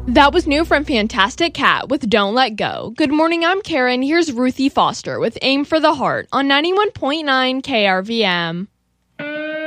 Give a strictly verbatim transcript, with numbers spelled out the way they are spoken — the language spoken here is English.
That was new from Fantastic Cat with Don't Let Go. Good morning, I'm Karen. Here's Ruthie Foster with Aim for the Heart on ninety-one point nine K R V M.